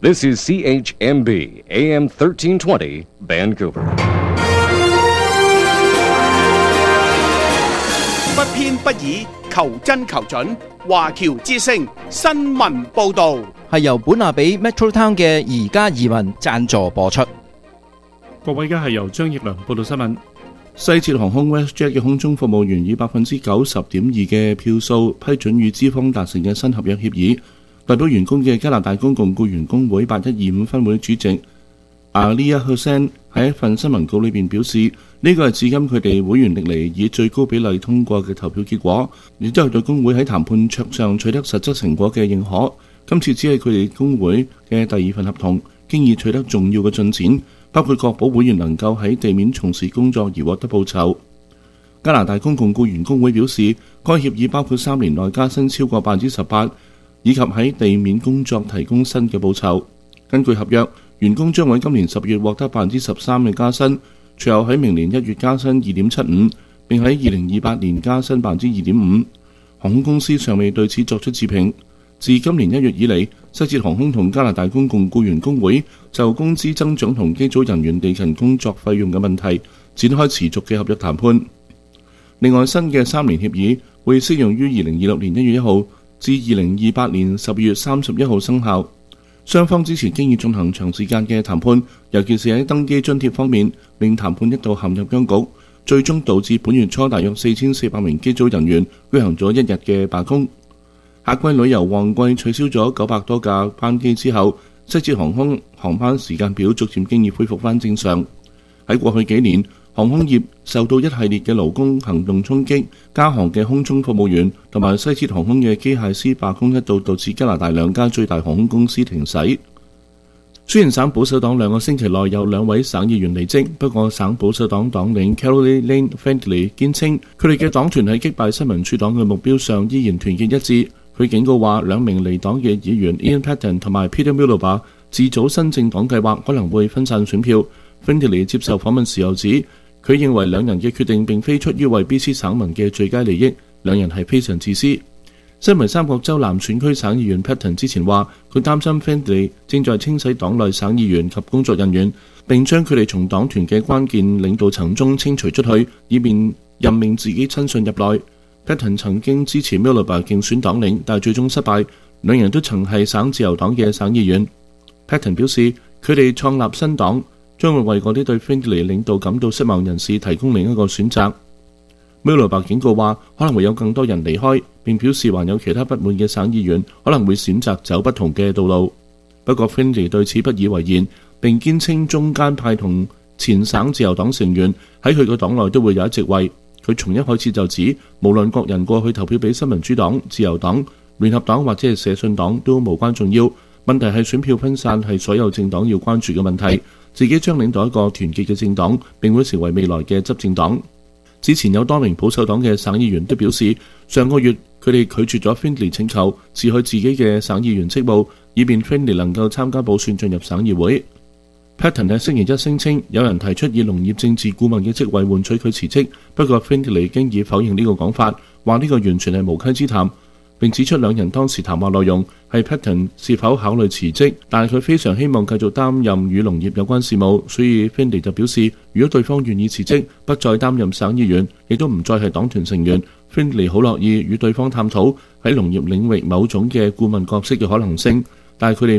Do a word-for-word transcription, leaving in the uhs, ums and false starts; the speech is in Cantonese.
This is C H M B, A M thirteen twenty, Vancouver. 不偏不倚，求真求準。華僑之聲新聞報導係由本亞比 Metro Town 嘅而家移民贊助播出。 各位，而家係由張奕良報道新聞。西捷航空 WestJet 嘅空中服務員以百分之九十點二嘅票數批准與資方達成嘅新合約協議。代表員工嘅加拿大公共僱員工會八一二五分會主席Alia Hussain喺一份新聞稿裏邊表示，呢個係至今佢哋會員歷嚟以最高比例通過嘅投票結果，亦都係對工會喺談判桌上取得實質成果嘅認可。今次只係佢哋工會嘅第二份合同，經已取得重要嘅進展，包括確保會員能夠喺地面從事工作而獲得報酬。加拿大公共僱員工會表示，該協議包括三年內加薪超過百分之十八，以及喺地面工作提供新嘅報酬。根據合約，員工將喺今年十月獲得百分之十三嘅加薪，隨後喺明年一月加薪二點七五，並喺二零二八年加薪百分之二點五。航空公司尚未對此作出置評。自今年一月以嚟，西捷航空同加拿大公共僱員工會就工資增長同機組人員地勤工作費用嘅問題展開持續嘅合約談判。另外，新嘅三年協議會適用於二零二六年一月一號至二零二八年十二月三十一號生效。雙方之前經已進行長時間嘅談判，尤其是喺登機津貼方面，令談判一度陷入僵局，最終導致本月初大約四千四百名機組人員舉行咗一日嘅罷工。夏季旅遊旺季取消咗九百多架班機之後，西捷航空航班時間表逐漸經已恢復返正常。喺過去幾年，航空業受到一系列嘅勞工行動衝擊，加航嘅空中服務員同埋西捷航空嘅機械師罷工一度導致加拿大兩家最大航空公司停駛。雖然省保守黨兩個星期內有兩位省議員離職，不過省保守黨黨領 Caroline Lane Findlay 堅稱佢哋嘅黨團喺擊敗新民主黨嘅目標上依然團結一致。佢警告話，兩名離黨嘅議員 Ian Paton 同埋 Peter Miliband 自組新政黨計劃可能會分散選票。Findlay 接受訪問時候指，佢認為兩人嘅決定並非出於為 B C 省民嘅最佳利益，兩人係非常自私。身為三角洲南選區省議員 Paton 之前話，佢擔心 Findlay 正在清洗黨內省議員及工作人員，並將佢哋從黨團嘅關鍵領導層中清除出去，以便任命自己親信入內。Paton 曾經支持 Miliband 競選黨領，但最終失敗。兩人都曾係省自由黨嘅省議員。Paton 表示，佢哋創立新黨將會為嗰啲對 Findlay 領導感到失望人士提供另一個選擇。Miliband 警告話，可能會有更多人離開，並表示還有其他不滿嘅省議員可能會選擇走不同嘅道路。不過 Findlay 對此不以為然，並堅稱中間派同前省自由黨成員喺佢個黨內都會有一席位。佢從一開始就指，無論各人過去投票俾新民主黨、自由黨、聯合黨或者係社信黨都無關重要，問題係選票分散係所有政黨要關注嘅問題。自己將領導一個團結嘅政黨，並會成為未來嘅執政黨。之前有多名保守黨嘅省議員都表示，上個月佢哋拒絕咗 Findlay 請求辭去自己嘅省議員職務，以便 Findlay 能夠參加補選進入省議會。Paton 喺星期一聲稱，有人提出以農業政治顧問嘅職位換取佢辭職，不過 Findlay 經已否認呢個講法，話呢個完全係無稽之談。並指出兩人當時談話內容係 Paton 是否考慮辭職，但係佢非常希望繼續擔任與農業有關事務，所以 Findlay 就表示，如果對方願意辭職，不再擔任省議員，亦都唔再係黨團成員， Findlay 好樂意與對方探討喺農業領域某種嘅顧問角色嘅可能性，但係佢哋